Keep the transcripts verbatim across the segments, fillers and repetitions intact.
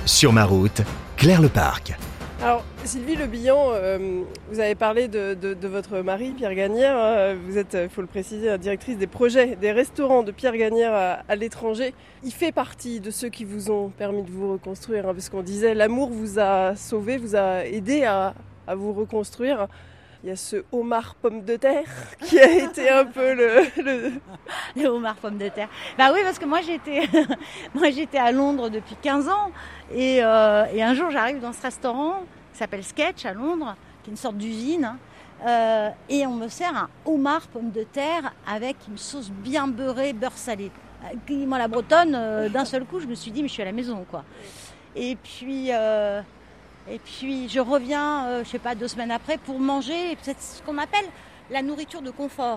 Sur ma route, Claire Leparc. Alors Sylvie Le Bihan, euh, vous avez parlé de, de, de votre mari Pierre Gagnaire. Hein. Vous êtes, il faut le préciser, directrice des projets des restaurants de Pierre Gagnaire à, à l'étranger. Il fait partie de ceux qui vous ont permis de vous reconstruire, hein, parce qu'on disait l'amour vous a sauvé, vous a aidé à, à vous reconstruire. Il y a ce homard pomme de terre qui a été un peu le... Le, le homard pomme de terre. Bah oui, parce que moi j'étais, moi, j'étais à Londres depuis quinze ans. Et, euh, et un jour j'arrive dans ce restaurant qui s'appelle Sketch à Londres, qui est une sorte d'usine. Hein, euh, et on me sert un homard pomme de terre avec une sauce bien beurrée, beurre salé. Moi la bretonne, euh, d'un seul coup je me suis dit mais je suis à la maison quoi. Et puis... Euh, Et puis je reviens, euh, je sais pas, deux semaines après pour manger, c'est ce qu'on appelle la nourriture de confort.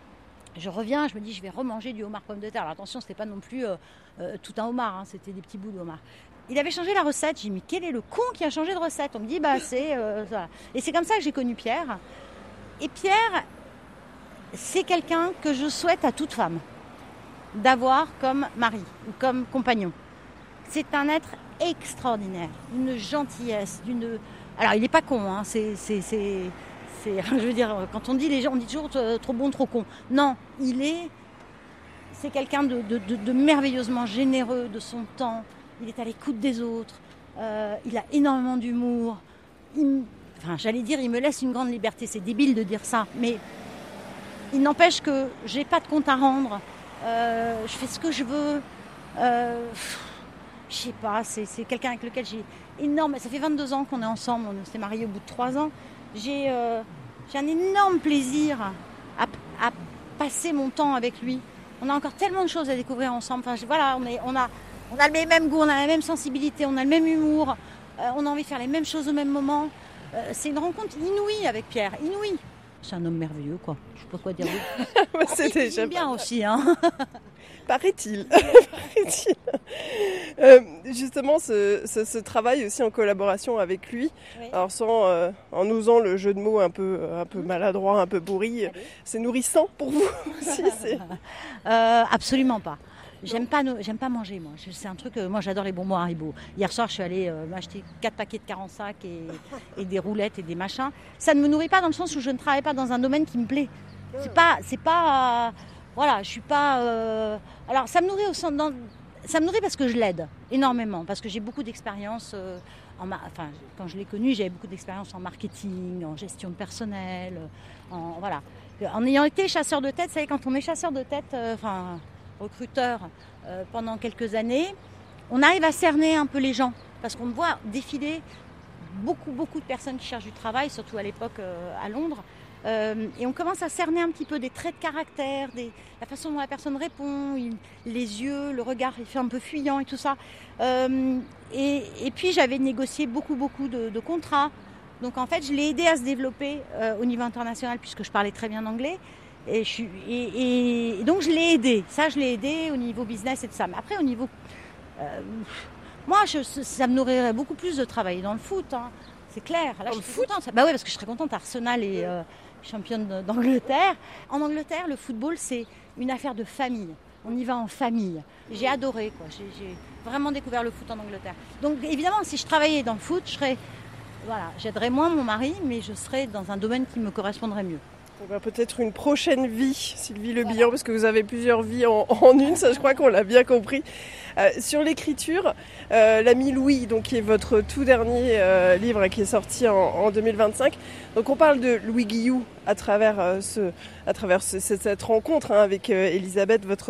Je reviens, je me dis je vais remanger du homard pomme de terre. Alors attention, c'était pas non plus euh, euh, tout un homard, hein, c'était des petits bouts de homard. Il avait changé la recette, j'ai dit mais quel est le con qui a changé de recette? On me dit bah c'est euh, ça. Et c'est comme ça que j'ai connu Pierre. Et Pierre, c'est quelqu'un que je souhaite à toute femme d'avoir comme mari ou comme compagnon. C'est un être extraordinaire, d'une gentillesse, d'une... Alors il n'est pas con, hein, c'est, c'est, c'est, c'est... Je veux dire, quand on dit les gens, on dit toujours trop bon, trop con. Non, il est... C'est quelqu'un de, de, de, de merveilleusement généreux de son temps. Il est à l'écoute des autres. Euh, il a énormément d'humour. Il... Enfin, j'allais dire, il me laisse une grande liberté. C'est débile de dire ça, mais il n'empêche que j'ai pas de compte à rendre. Euh, je fais ce que je veux. Euh... Je sais pas, c'est, c'est quelqu'un avec lequel j'ai énorme... Ça fait vingt-deux ans qu'on est ensemble, on s'est mariés au bout de trois ans. J'ai, euh, j'ai un énorme plaisir à, à passer mon temps avec lui. On a encore tellement de choses à découvrir ensemble. Enfin, voilà, on, est, on, a, on a les mêmes goûts, on a la même sensibilité, on a le même humour. Euh, on a envie de faire les mêmes choses au même moment. Euh, c'est une rencontre inouïe avec Pierre, inouïe. C'est un homme merveilleux, quoi. Je sais pas quoi dire. C'était J'aime bien aussi, hein. Paraît-il. Paraît-il. Euh, justement, ce, ce, ce travail aussi en collaboration avec lui, oui. Alors sans, euh, en osant le jeu de mots un peu, un peu maladroit, un peu pourri, allez. C'est nourrissant pour vous aussi c'est... Euh, absolument pas. J'aime pas, j'aime pas manger, moi. C'est un truc, moi j'adore les bonbons Haribo. Hier soir, je suis allée euh, m'acheter quatre paquets de quarante-cinq et, et des roulettes et des machins. Ça ne me nourrit pas dans le sens où je ne travaille pas dans un domaine qui me plaît. C'est pas, c'est pas, euh, voilà, je suis pas. Euh... Alors ça me nourrit au sens, dans... ça me nourrit parce que je l'aide énormément, parce que j'ai beaucoup d'expérience. Euh, en ma... Enfin, quand je l'ai connu, j'avais beaucoup d'expérience en marketing, en gestion de personnel, en voilà. En ayant été chasseur de tête, vous savez, quand on est chasseur de tête, euh, enfin. recruteur euh, pendant quelques années, on arrive à cerner un peu les gens parce qu'on voit défiler beaucoup beaucoup de personnes qui cherchent du travail, surtout à l'époque euh, à Londres, euh, et on commence à cerner un petit peu des traits de caractère, des, la façon dont la personne répond, il, les yeux, le regard, il fait un peu fuyant et tout ça. Euh, et, et puis j'avais négocié beaucoup beaucoup de, de contrats, donc en fait je l'ai aidé à se développer euh, au niveau international puisque je parlais très bien anglais. Et, je suis, et, et donc je l'ai aidé, ça je l'ai aidé au niveau business et tout ça. Mais après au niveau... Euh, moi je, ça me nourrirait beaucoup plus de travailler dans le foot, hein. C'est clair. Là, dans je le suis foot contente. Bah oui, parce que je serais contente, Arsenal est euh, championne d'Angleterre. En Angleterre, le football c'est une affaire de famille. On y va en famille. J'ai adoré, quoi. J'ai, j'ai vraiment découvert le foot en Angleterre. Donc évidemment, si je travaillais dans le foot, je serais... Voilà, j'aiderais moins mon mari, mais je serais dans un domaine qui me correspondrait mieux. On va peut-être une prochaine vie, Sylvie Le Bihan, voilà. Parce que vous avez plusieurs vies en, en une, ça je crois qu'on l'a bien compris. Euh, sur l'écriture, euh, l'ami Louis, donc, qui est votre tout dernier euh, livre qui est sorti en, en deux mille vingt-cinq. Donc on parle de Louis Guillou à travers, euh, ce, à travers ce, cette rencontre hein, avec euh, Elisabeth, votre